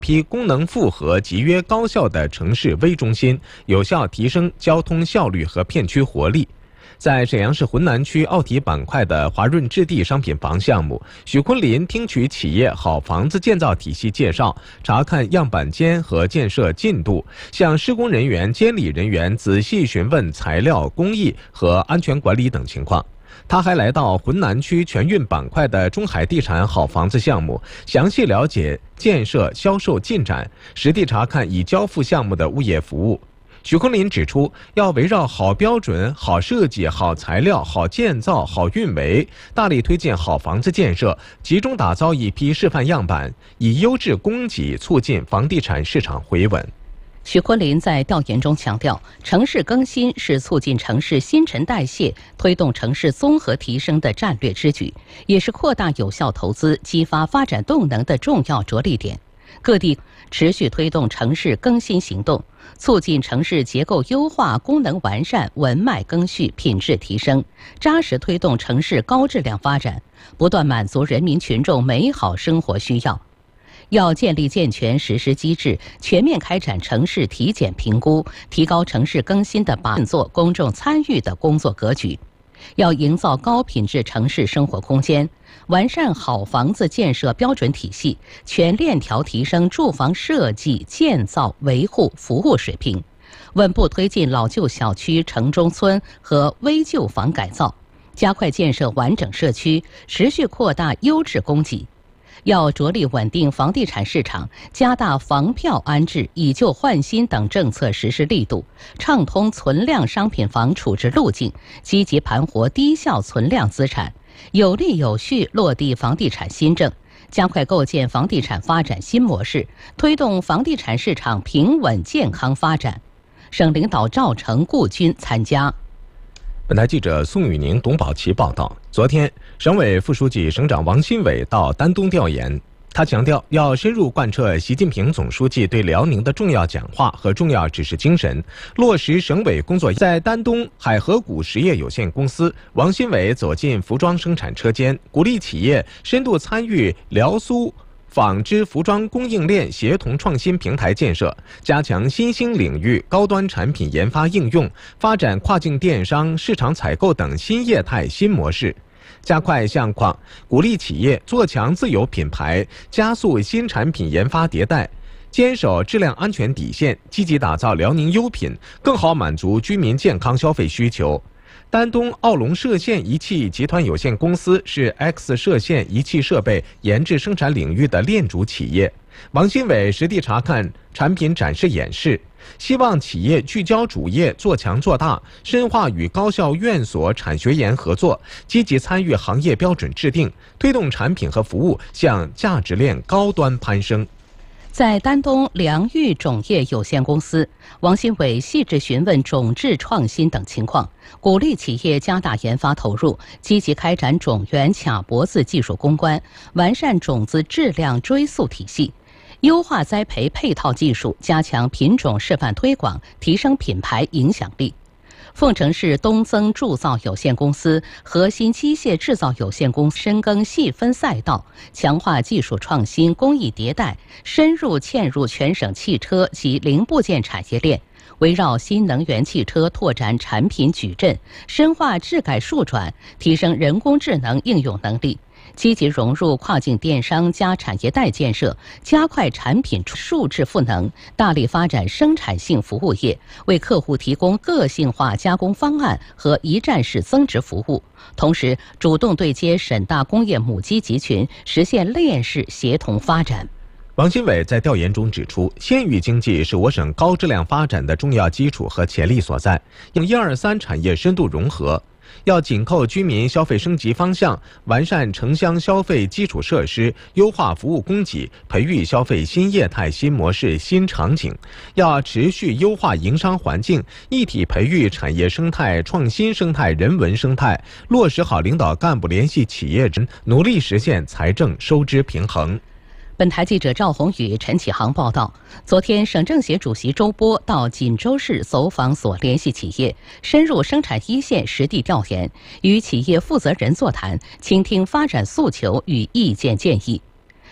批功能复合、集约高效的城市微中心，有效提升交通效率和片区活力。在沈阳市浑南区奥体板块的华润置地商品房项目，许昆林听取企业好房子建造体系介绍，查看样板间和建设进度，向施工人员、监理人员仔细询问材料、工艺和安全管理等情况。他还来到浑南区全运板块的中海地产好房子项目，详细了解建设、销售进展，实地查看已交付项目的物业服务。许昆林指出，要围绕好标准、好设计、好材料、好建造、好运维，大力推进好房子建设，集中打造一批示范样板，以优质供给促进房地产市场回稳。 许昆林在调研中强调，城市更新是促进城市新陈代谢、推动城市综合提升的战略之举，也是扩大有效投资、激发发展动能的重要着力点。各地持续推动城市更新行动，促进城市结构优化、功能完善、文脉更续、品质提升，扎实推动城市高质量发展，不断满足人民群众美好生活需要。要建立健全实施机制，全面开展城市体检评估，提高城市更新的把做公众参与的工作格局。要营造高品质城市生活空间，完善好房子建设标准体系，全链条提升住房设计、建造、维护、服务水平，稳步推进老旧小区城中村和危旧房改造，加快建设完整社区，持续扩大优质供给。要着力稳定房地产市场，加大房票安置、以旧换新等政策实施力度，畅通存量商品房处置路径，积极盘活低效存量资产，有力有序落地房地产新政，加快构建房地产发展新模式，推动房地产市场平稳健康发展。省领导赵成、顾军参加。 本台记者宋宇宁、董宝奇报道，昨天，省委副书记、省长王新伟到丹东调研。他强调，要深入贯彻习近平总书记对辽宁的重要讲话和重要指示精神，落实省委工作。在丹东海河谷实业有限公司，王新伟走进服装生产车间，鼓励企业深度参与辽苏纺织服装供应链协同创新平台建设，加强新兴领域高端产品研发应用，发展跨境电商、市场采购等新业态新模式，加快项况，鼓励企业做强自有品牌，加速新产品研发迭代，坚守质量安全底线，积极打造辽宁优品，更好满足居民健康消费需求。丹东奥龙射线仪器集团有限公司是 X 射线仪器设备研制生产领域的链主企业。王新伟实地查看产品展示演示，希望企业聚焦主业，做强做大，深化与高校院所产学研合作，积极参与行业标准制定，推动产品和服务向价值链高端攀升。 在丹东良玉种业有限公司，王新伟细致询问种质创新等情况，鼓励企业加大研发投入，积极开展种源卡脖子技术攻关，完善种子质量追溯体系，优化栽培配套技术，加强品种示范推广，提升品牌影响力。凤城市东增铸造有限公司、核心机械制造有限公司深耕细分赛道，强化技术创新、工艺迭代，深入嵌入全省汽车及零部件产业链，围绕新能源汽车拓展产品矩阵，深化质改数转，提升人工智能应用能力。积极融入跨境电商加产业带建设，加快产品数质赋能，大力发展生产性服务业，为客户提供个性化加工方案和一站式增值服务。同时，主动对接省大工业母机集群，实现链式协同发展。 王新伟在调研中指出，县域经济是我省高质量发展的重要基础和潜力所在，用1、2、3产业深度融合。要紧扣居民消费升级方向，完善城乡消费基础设施，优化服务供给，培育消费新业态、新模式、新场景。要持续优化营商环境，一体培育产业生态、创新生态、人文生态，落实好领导干部联系企业，努力实现财政收支平衡。 本台记者赵宏宇、陈启航报道，昨天省政协主席周波到锦州市走访所联系企业，深入生产一线实地调研，与企业负责人座谈，倾听发展诉求与意见建议。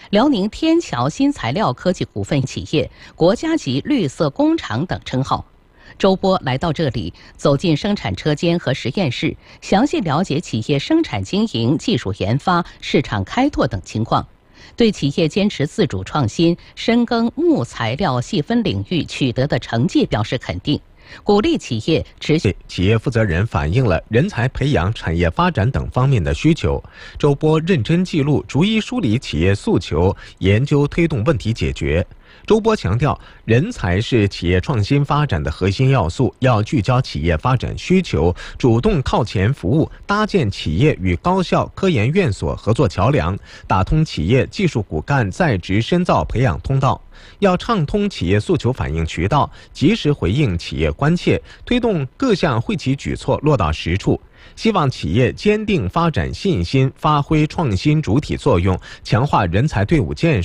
辽宁天桥新材料科技股份企业、国家级绿色工厂等称号。周波来到这里，走进生产车间和实验室，详细了解企业生产经营、技术研发、市场开拓等情况，对企业坚持自主创新、深耕木材料细分领域取得的成绩表示肯定，鼓励企业持续。 企业负责人反映了人才培养、产业发展等方面的需求。周波认真记录，逐一梳理企业诉求，研究推动问题解决。周波强调，人才是企业创新发展的核心要素，要聚焦企业发展需求，主动靠前服务，搭建企业与高校、科研院所合作桥梁，打通企业技术骨干在职深造培养通道。要畅通企业诉求反映渠道，及时回应企业关切，推动各项惠企举措落到实处。希望企业坚定发展信心，发挥创新主体作用，强化人才队伍建设。